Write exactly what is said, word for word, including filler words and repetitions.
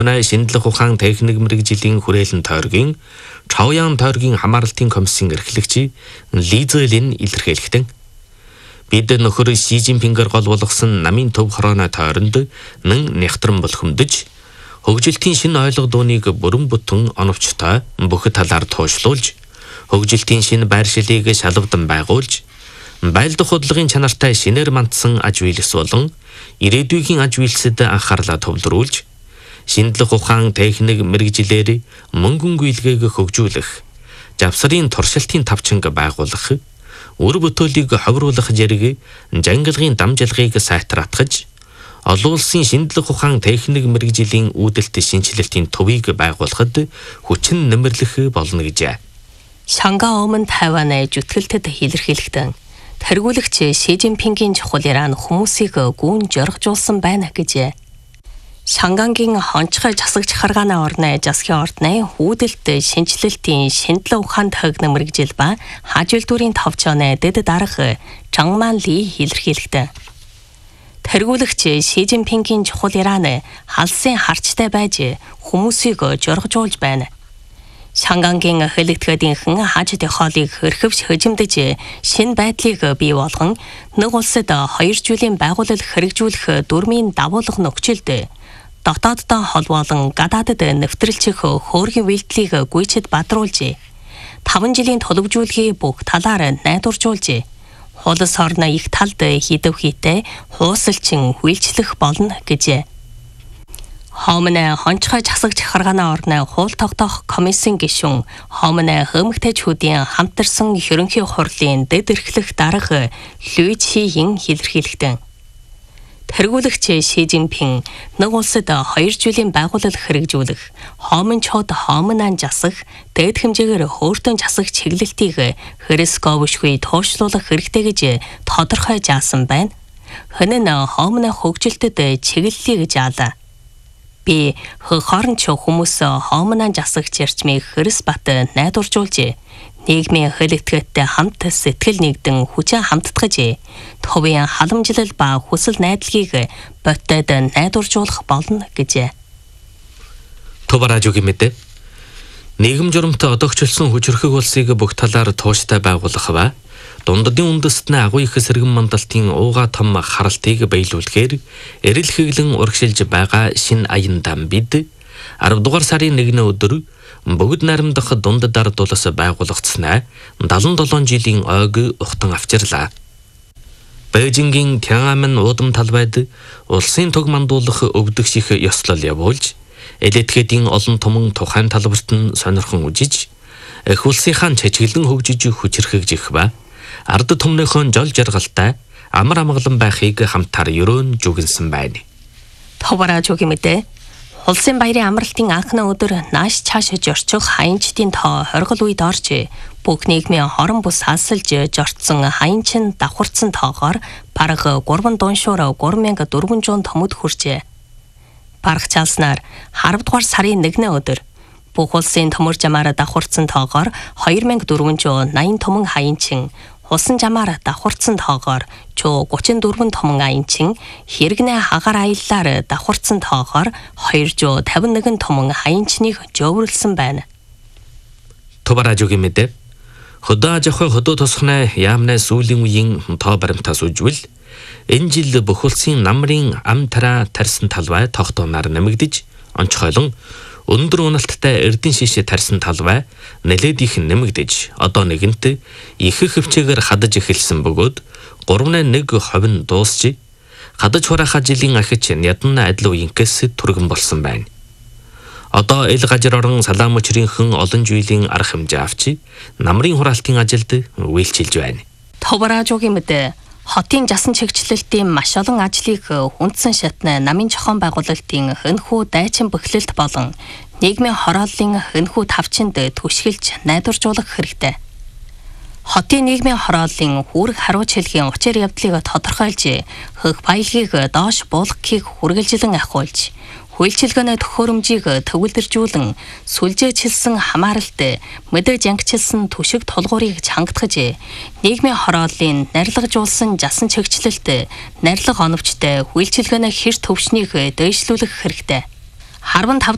Шинжлэх ухаан техник мэргэжлийн хүрээлэн тойргийн Чаоян тойргийн хамгаалалтын комиссийн эрхлэгч Ли Зэлин илэрхийлэхдээ бид нөхөр Си Цзиньпингээр гол болгосон намын төв хорооны тойронд нэн нэгтрэн болгомдож хөгжилтийн шинэ ойлгодооныг бүрэн бүтэн оновчтой бүх талаар тоошлуулж хөгжилтийн шинэ байршлыг шалгавдан байгуулж байлдах худлын чанартай шинээр мандсан аж үйлс болон ирээдүйн аж үйлсэд анхаарлаа төвлөрүүлж шинжлэх ухаан техник мэргэжилээр мөнгөн гүйлгээг хөгжүүлэх, завсрын туршилтын тавчанг байгуулах, үр бүтээлийг ховруулах зэрэг жангалгын дамжлагыг сайтраатгаж, олон улсын шинжлэх ухаан техник мэргэжилийн үүдэлт шинжилэлтийн төвийг байгуулахад хүчин нэмэрлэх болно гэжээ. Шанга Өмнө Тайваны зүтгэлтэд илэрхийлэгдэн тэргүүлэгч Си Цзиньпингийн чухал Иран хүмүүсийг гүн жоргожуулсан байна гэжээ. Шангангийн хонцгой засагч харгааны орны засгийн ордны үүдэлт шинжилэлтийн шинжлэх ухаан техник мэргэжил ба хажуулдуурын товчооны дэд дарга Чангман Ли илэрхийлэгдэн. Тэргүүлэгч Си Цзиньпингийн чухал Иран халсын харчтай байж хүмүүсийг жоргожуулж байна. Шангангийн хэлэгдэхэтийнхэн хажууд хоолыг хөрхөвч хөжимдөж шинэ байдлыг бий болгон нэг улсад хоёр жилийн байгууллал хэрэгжүүлэх дүрмийн дагуулга нөхцөлд дотооддоо холбоолон гадаадд нэвтрэлчих хөөргийн үйлдэлийг гүйцэд бадруулжээ. таван жилийн төлөвжүүлгийг бүх талаар найдваржуулжээ. Хулс орны их талд хідв хийтэй хуусалчин хүлчлэх болно гэжээ. Хомны хонцгой засагч харгааны орны хуул тогтоох комиссийн гишүүн Хомны хөмөгтэйчүүдийн хамтарсан ерөнхий хурлын дэд эрхлэх дарга Лүй Чиин илэрхийлэгдэн. Тэргүүлэгч Си Цзиньпин нэг улсад хоёр жилийн байгууллал хэрэгжүүлэх, хоомончууд хоомнон засах, дээд хэмжээгээр хөөртөн засах чиглэлтийг хэрэгсговшгүй туушлуулах хэрэгтэй гэж тодорхой заасан байна. Хөнөн хоомны хөгжилтэд чиглэлийг заалаа. Би хоорон ч хүмүүс хоомнон засах зарчмыг хэрэгс бат найдваржуулжээ. Нийгмийн хэлэгдэхэттэй хамт сэтгэл нэгдэн хүчин хамтдагж төвийн халамжлал ба хүсэл найдлагыг бодтойд найдваржуулах болно гэжээ. Товаражуугийн мэдээ. Нийгэм журамтай одогчлсон хүчрхэг улсыг бүх талаар тууштай байгуулах ба дундадын үндэстний агуу их сэргэн мандалтын ууга том харалтыг биелүүлэхээр эрэл хэглэн урагшилж байгаа шинэ аяндаа бид арав дугаар сарын нэгний өдөр бүгд наримдах дунд дард улс байгуулагдсанаа далан долоон жилийн ойг ухтан авчирлаа. Бээжингийн Тяньаньмэн уудам талбайд улсын төг мандуулах өвдөгч их ёслол явуулж, элэтгэдийн олон томон тухайн талбарт нь сонирхон үжиж, их улсынхаа чичгэлэн хөгжиж хүчрхэгжих ба ард түмнийхэн жол жаргалтай амар амгалан байхыг хамтаар ерөөн жүгэнсэн байна. Товаражуугийн мэдээ. Улсын баярын амралтын анхны өдөр нааш цааш жорчих хаянчдын тоо хоргол үед орж бүх нийгмийн хорон бус хасалж жортсон хаянчин давхарцсан тоогоор бараг гурван дуншуур гурван мянга дөрвөн зуун томод хүрчээ. Барах цааснаар харав дугаар сарын нэгний өдөр бүх улсын төмөр жамаар давхарцсан тоогоор хоёр мянга дөрвөн зуун найман томон хаянчин усан жамаар давхарцсан тоогоор чуу гучин дөрвөн томон аянчин хэрэгнээ хагаар аяллаар давхарцсан тоогоор хоёр зуун тавин нэгэн томон хаянчныг жөвөрлсөн байна. Товаражуугийн мэдээ. Хөдөө аж ахуй хөдөө тосхны яамны сүүлийн үеийн тоо баримтаас үжвэл энэ жил бүх улсын намрын ам тараа тарьсан талбай тогтоомоор нэмэгдэж онцгойлон өндөр уналттай эрдэн шиш тарьсан талбай нэлээд их нэмэгдэж одоо нэгэнт их хөвчөөр хадаж эхэлсэн бөгөөд гурван нэг хувь нь дуусч хадаж хураахаа жилийн ахич ядан адил үеинкээс түргэн болсон байна. Одоо эл гажир орон салаам өчрийнхэн олон жилийн арга хэмжээ авч намрын хураалтын ажилд үйлчилж байна. Товаражуугийн мэдээ. Хотын жасан чигчлэлтийн маш олон ажлыг хүндсэн шатны намын зохион байгуулалтын хөнхүү дайчин бөхлөлт болон нийгмийн хорооллын хөнхүү тавчинд түшгэлж найдваржуулах хэрэгтэй. Хотын нийгмийн хорооллын үүрэг хариуч хэлхийн учир явдлыг тодорхойлж, хөх баялагийг доош буулгахыг хүргэлжлэн ахиулж, Үйлчилгээний төхөөрөмжийг төвлөржүүлэн сүлжээчилсэн хамааралт мэдээж ангичилсан түшиг тулгуурыг чангатгаж нийгмийн хорооллын нарилгажуулсан жасан чигчлэлт нарилга оновчтой үйлчилгээний хэр төвшнийг дэвшлүүлэх хэрэгтэй. Харван тав